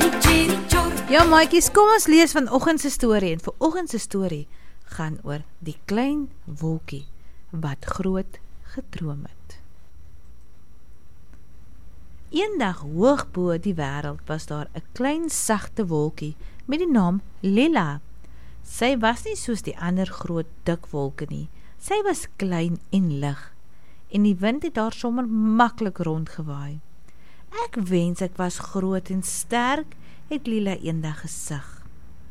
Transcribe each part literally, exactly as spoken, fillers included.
Ja maatjies, kom ons lees vanoggend se storie. En vanoggend se storie gaan oor die klein wolkie wat groot gedroom het. Eendag hoog bo die wêreld was daar 'n klein sagte wolkie met die naam Lila. Sy was nie soos die ander groot dik wolke nie. Sy was klein en lig en die wind het daar sommer maklik rondgewaai. Ek wens ek was groot en sterk, het Lila eendag gesig.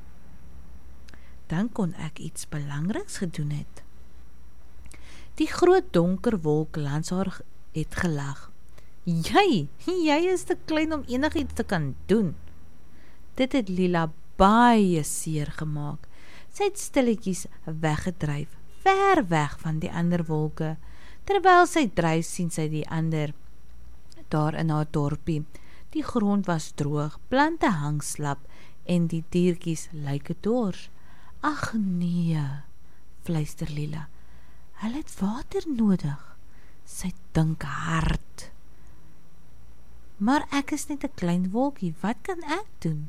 Dan kon ek iets belangriks gedoen het. Die groot donker wolk langs haar het gelag. Jy, jy is te klein om enigiets te kan doen. Dit het Lila baie seer gemaak. Sy het stilletjies weggedryf, ver weg van die ander wolke. Terwyl sy dryf, sien sy die ander daar in haar dorpie. Die grond was droog, plante hang slap en die diertjies lyk dors. Ag nee, fluister Lila. Hulle het water nodig. Sy dink hard. Maar ek is net 'n klein wolkie, wat kan ek doen?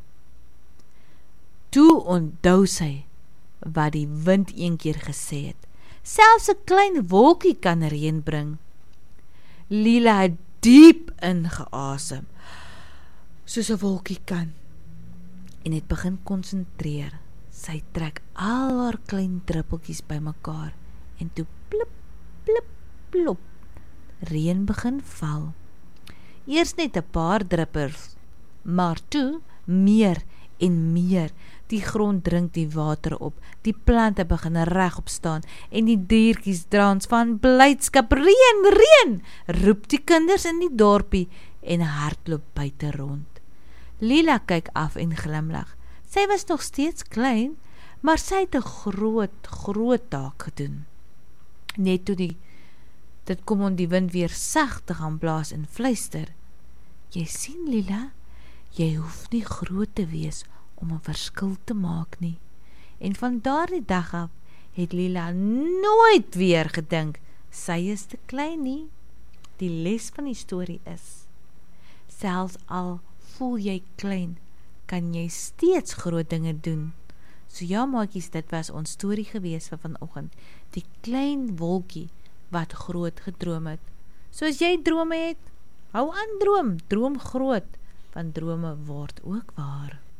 Toe onthou sy wat die wind een keer gesê het. Selfs 'n klein wolkie kan reën bring. Lila het diep ingeasem, soos 'n wolkie kan, en het begin konsentreer. Sy trek al haar klein druppeltjies bymekaar en toe plip, plip, plop, reën begin val. Eers net 'n paar druppels, maar toe meer en meer. Die grond drink die water op, die plante begin regop staan en die diertjies dans van blydskap. Reën, reën, roep die kinders in die dorpie en hardloop buite rond. Lila kyk af en glimlag. Sy was nog steeds klein, maar sy het 'n groot, groot taak gedoen. Net toe die, dit kom om die wind weer sag te gaan blaas en fluister. Jy sien Lila, jy hoef nie groot te wees om 'n verskil te maak nie. En van daardie dag af het Lila nooit weer gedink, sy is te klein nie. Die les van die storie is, selfs al voel jy klein, kan jy steeds groot dinge doen. So ja maatjies, dit was ons storie gewees vir vanoggend. Die klein wolkie wat groot gedroom het. Soos jy drome het, hou aan droom, droom groot, want drome word ook waar.